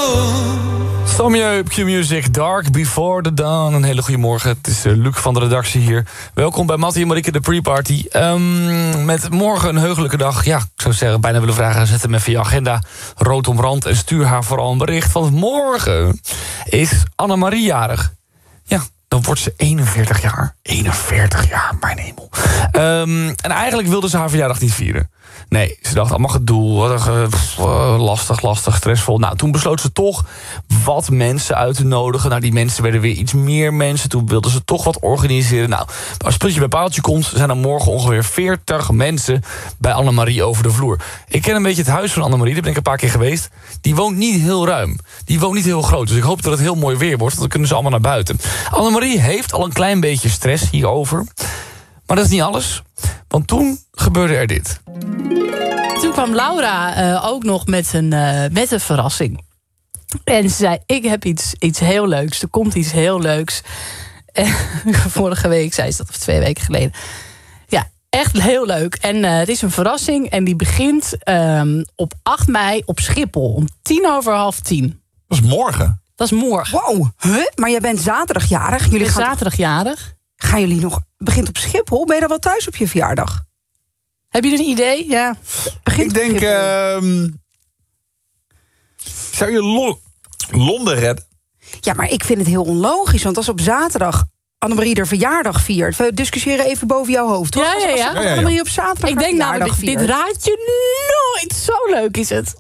Sommieu, Q-Music, Dark Before the Dawn. Een hele goede morgen. Het is Luc van de redactie hier. Welkom bij Mattie en Marieke, de pre-party. Met morgen een heugelijke dag. Ja, ik zou zeggen, bijna willen vragen, zet hem even in je agenda. Rood omrand en stuur haar vooral een bericht. Want morgen is Annemarie jarig. Ja, dan wordt ze 41 jaar. 41 jaar, mijn hemel. En eigenlijk wilde ze haar verjaardag niet vieren. Nee, ze dacht, allemaal gedoe, lastig, stressvol. Nou, toen besloot ze toch wat mensen uit te nodigen. Nou, die mensen werden weer iets meer mensen. Toen wilden ze toch wat organiseren. Nou, als puntje bij paaltje komt, zijn er morgen ongeveer 40 mensen bij Annemarie over de vloer. Ik ken een beetje het huis van Annemarie, daar ben ik een paar keer geweest. Die woont niet heel ruim. Die woont niet heel groot. Dus ik hoop dat het heel mooi weer wordt, want dan kunnen ze allemaal naar buiten. Annemarie heeft al een klein beetje stress hierover. Maar dat is niet alles. Want toen gebeurde er dit. Toen kwam Laura ook nog met een verrassing. En ze zei, ik heb iets heel leuks. Er komt iets heel leuks. Vorige week zei ze dat, of 2 weken geleden. Ja, echt heel leuk. En het is een verrassing. En die begint op 8 mei op Schiphol. Om 10:09. Dat is morgen. Dat is morgen. Wow, maar jij bent zaterdag jarig. Ik ben zaterdag jarig. Gaan jullie nog... Begint op Schiphol? Ben je dan wel thuis op je verjaardag? Heb je een idee? Ja. Ik denk... zou je Londen redden? Ja, maar ik vind het heel onlogisch. Want als op zaterdag Annemarie haar verjaardag viert... We discussiëren even boven jouw hoofd, hoor. Ja. Als Annemarie op zaterdag Ik denk namelijk, dit raadje nooit. Zo leuk is het.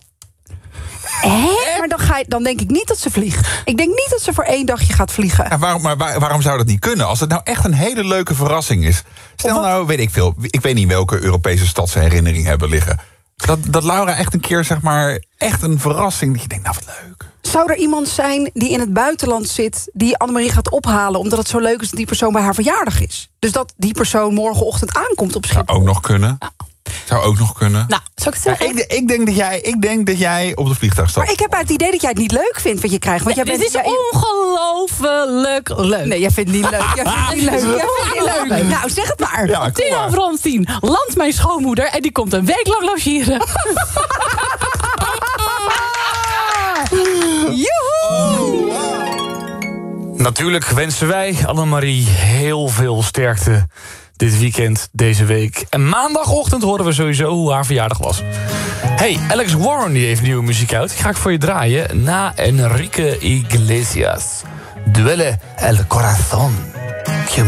Maar dan denk ik niet dat ze vliegt. Ik denk niet dat ze voor 1 dagje gaat vliegen. Ja, waarom zou dat niet kunnen? Als het nou echt een hele leuke verrassing is. Stel nou, weet ik veel. Ik weet niet welke Europese stad ze herinnering hebben liggen. Dat Laura echt een keer, zeg maar, echt een verrassing. Dat je denkt, nou wat leuk. Zou er iemand zijn die in het buitenland zit... die Annemarie gaat ophalen omdat het zo leuk is... dat die persoon bij haar verjaardag is? Dus dat die persoon morgenochtend aankomt op Schiphol? Zou ook nog kunnen. Ja. Zou ook nog kunnen. Nou, zou ik het zeggen? Ja, ik denk dat jij op de vliegtuig stapt. Maar ik heb het idee dat jij het niet leuk vindt wat je krijgt. Want Dit is ongelooflijk leuk. Nee, jij vindt het niet leuk. Jij vindt het niet leuk. Nou, zeg het maar. Ja, 10:10 landt mijn schoonmoeder en die komt een week lang logeren. Joehoe! Natuurlijk wensen wij Annemarie heel veel sterkte dit weekend, deze week. En maandagochtend horen we sowieso hoe haar verjaardag was. Hey, Alex Warren die heeft nieuwe muziek uit. Die ga ik voor je draaien na Enrique Iglesias. Duele el Corazón.